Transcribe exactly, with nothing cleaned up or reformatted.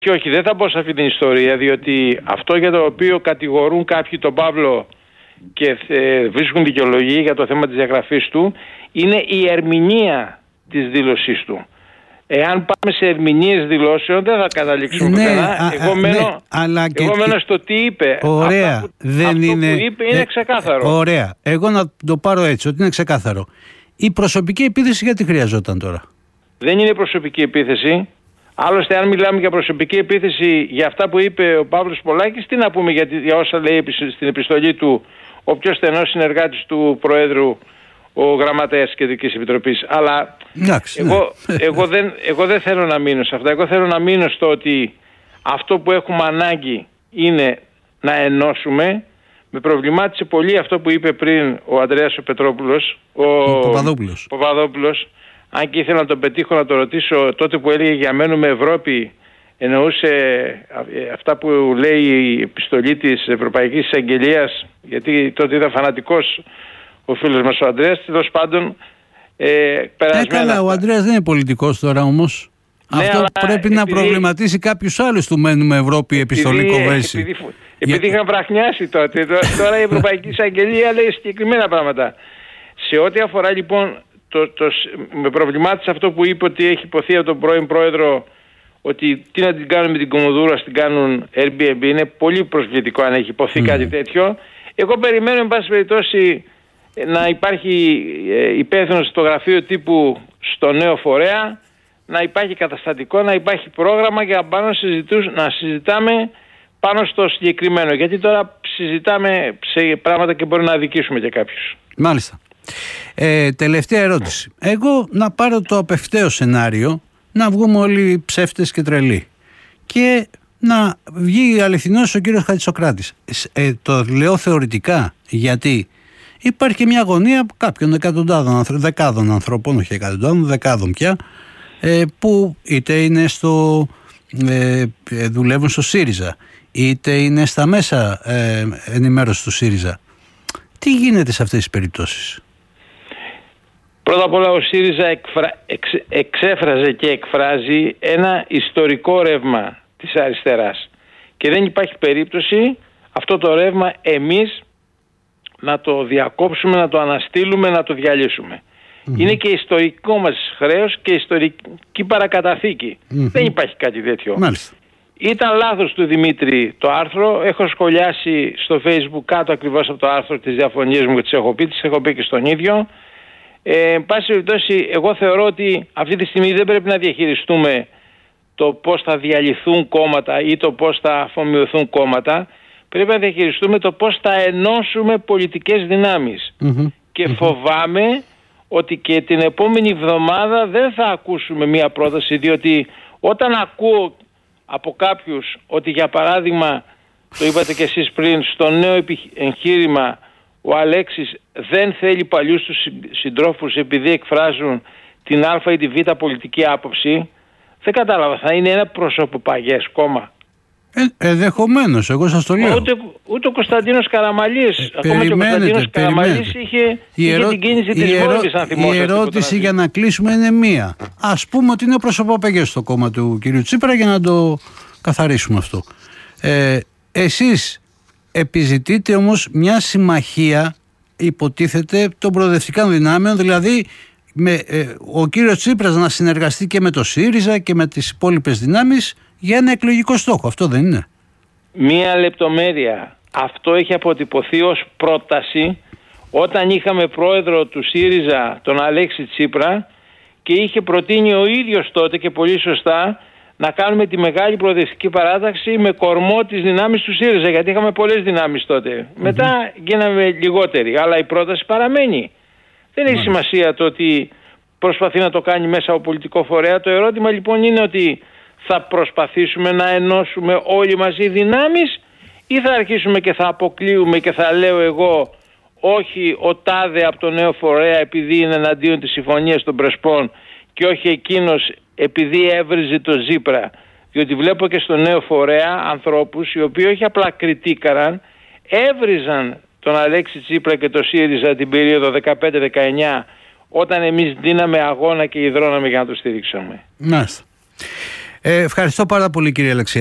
Και όχι, δεν θα μπω σε αυτή την ιστορία, διότι αυτό για το οποίο κατηγορούν κάποιοι τον Παύλο και ε, βρίσκουν δικαιολογία για το θέμα της διαγραφής του, είναι η ερμηνεία της δήλωσής του. Εάν πάμε σε ερμηνείες δηλώσεων δεν θα καταλήξουμε ναι, πουθενά. Εγώ, μένω, ναι, αλλά εγώ και... μένω στο τι είπε. Ωραία, που, δεν αυτό είναι... που είπε είναι ε, ξεκάθαρο. Ωραία. Εγώ να το πάρω έτσι, ότι είναι ξεκάθαρο. Η προσωπική επίθεση γιατί χρειαζόταν τώρα? Δεν είναι προσωπική επίθεση. Άλλωστε, αν μιλάμε για προσωπική επίθεση για αυτά που είπε ο Παύλος Πολάκης, τι να πούμε για, για όσα λέει στην επιστολή του ο πιο στενός συνεργάτης του Προέδρου, ο Γραμματέας της Κεντρικής Επιτροπής. Αλλά Άξι, εγώ, ναι. εγώ, δεν, εγώ δεν θέλω να μείνω σε αυτά. Εγώ θέλω να μείνω στο ότι αυτό που έχουμε ανάγκη είναι να ενώσουμε. Με προβλημάτισε πολύ αυτό που είπε πριν ο Ανδρέας ο Πετρόπουλος, ο, ο Παπαδόπουλος. Παπαδόπουλος. Αν και ήθελα να τον πετύχω να τον ρωτήσω, τότε που έλεγε για μένουμε Ευρώπη, εννοούσε αυτά που λέει η επιστολή της Ευρωπαϊκής Εισαγγελίας, γιατί τότε ήταν φανατικός ο φίλος μας ο Ανδρέας. Τέλος πάντων, ε, περασμένα. Ε, καλά, ο Ανδρέας δεν είναι πολιτικός τώρα όμως. Ναι, αυτό πρέπει επειδή, να προβληματίσει κάποιους άλλους του μένουμε Ευρώπη, επιστολή Κοβέση. Επειδή, επειδή Για... είχαν βραχνιάσει τότε. Τώρα η Ευρωπαϊκή Εισαγγελία λέει συγκεκριμένα πράγματα. Σε ό,τι αφορά λοιπόν, το, το, με προβλημάτισε αυτό που είπε ότι έχει υποθεί από τον πρώην πρόεδρο, ότι τι να την κάνουν με την Κομοδούρα, την κάνουν Airbnb. Είναι πολύ προσβλητικό αν έχει υποθεί mm. κάτι τέτοιο. Εγώ περιμένω, εν πάση περιπτώσει, να υπάρχει ε, υπεύθυνος στο γραφείο τύπου στο νέο φορέα, να υπάρχει καταστατικό, να υπάρχει πρόγραμμα για πάνω να συζητάμε πάνω στο συγκεκριμένο. Γιατί τώρα συζητάμε σε πράγματα και μπορεί να αδικήσουμε και κάποιους. Μάλιστα. Ε, τελευταία ερώτηση. Εγώ να πάρω το απευθέω σενάριο, να βγούμε όλοι ψεύτες και τρελοί και να βγει αληθινός ο κύριος Χατζησοκράτης. Ε, το λέω θεωρητικά γιατί υπάρχει μια αγωνία κάποιων εκατοντάδων, δεκάδων ανθρώπων, όχι εκατοντάδων, δεκάδων πια, ε, που είτε είναι στο, ε, δουλεύουν στο ΣΥΡΙΖΑ, είτε είναι στα μέσα ε, ενημέρωση του ΣΥΡΙΖΑ. Τι γίνεται σε αυτές τις περιπτώσεις? Πρώτα απ' όλα ο ΣΥΡΙΖΑ εκφρα... εξ... εξέφραζε και εκφράζει ένα ιστορικό ρεύμα της αριστεράς και δεν υπάρχει περίπτωση αυτό το ρεύμα εμείς να το διακόψουμε, να το αναστείλουμε, να το διαλύσουμε. Mm-hmm. Είναι και ιστορικό μας χρέος και ιστορική παρακαταθήκη. Mm-hmm. Δεν υπάρχει κάτι τέτοιο. Μάλιστα. Ήταν λάθος του Δημήτρη το άρθρο. Έχω σχολιάσει στο Facebook κάτω ακριβώς από το άρθρο τις διαφωνίες μου και τις έχω πει, τις έχω πει και στον ίδιο. Ε, εν πάση περιπτώσει, εγώ θεωρώ ότι αυτή τη στιγμή δεν πρέπει να διαχειριστούμε το πώς θα διαλυθούν κόμματα ή το πώς θα αφομοιωθούν κόμματα. Πρέπει να διαχειριστούμε το πώς θα ενώσουμε πολιτικές δυνάμεις. Mm-hmm. Και mm-hmm. φοβάμαι ότι και την επόμενη εβδομάδα δεν θα ακούσουμε μία πρόταση, διότι όταν ακούω από κάποιους ότι για παράδειγμα, το είπατε και εσείς πριν, στο νέο εγχείρημα ο Αλέξης δεν θέλει παλιούς τους συντρόφους επειδή εκφράζουν την α ή τη β πολιτική άποψη, δεν κατάλαβα, θα είναι ένα προσωποπαγές κόμμα? Ε, ενδεχομένως, εγώ σας το λέω. Ούτε, ούτε ο Κωνσταντίνος Καραμαλής, ε, ακόμα και ο Κωνσταντίνος Καραμαλής είχε, είχε ερώ... την κίνηση της ερώ... Βόλης, αν θυμόσαστε. Η ερώτηση για να κλείσουμε είναι μία. Ας πούμε ότι είναι προσωποπαγές στο κόμμα του κ. Τσίπρα για να το καθαρίσουμε αυτό. Ε, εσείς επιζητείτε όμως μια συμμαχία, υποτίθεται, των προοδευτικών δυνάμεων, δηλαδή με, ε, ο κύριος Τσίπρας να συνεργαστεί και με το ΣΥΡΙΖΑ και με τις υπόλοιπες δυνάμεις για ένα εκλογικό στόχο. Αυτό δεν είναι? Μία λεπτομέρεια. Αυτό έχει αποτυπωθεί ως πρόταση όταν είχαμε πρόεδρο του ΣΥΡΙΖΑ τον Αλέξη Τσίπρα και είχε προτείνει ο ίδιος τότε και πολύ σωστά να κάνουμε τη μεγάλη προοδευτική παράταξη με κορμό τις δυνάμεις του ΣΥΡΙΖΑ, γιατί είχαμε πολλές δυνάμεις τότε. Mm-hmm. Μετά γίναμε λιγότεροι, αλλά η πρόταση παραμένει. Δεν έχει mm-hmm. σημασία το ότι προσπαθεί να το κάνει μέσα από πολιτικό φορέα. Το ερώτημα λοιπόν είναι ότι θα προσπαθήσουμε να ενώσουμε όλοι μαζί δυνάμεις ή θα αρχίσουμε και θα αποκλείουμε και θα λέω εγώ όχι ο τάδε από το νέο φορέα επειδή είναι εναντίον της συμφωνίας των Πρεσπών και όχι εκείνος επειδή έβριζε το Τσίπρα. Διότι βλέπω και στο νέο φορέα ανθρώπους οι οποίοι όχι απλά κριτήκαραν, έβριζαν τον Αλέξη Τσίπρα και το ΣΥΡΙΖΑ την περίοδο δεκαπέντε δεκαεννιά όταν εμείς δίναμε αγώνα και ιδρώναμε για να το στηρίξουμε. Μάλιστα. Ε, ευχαριστώ πάρα πολύ, κύριε Αλεξία.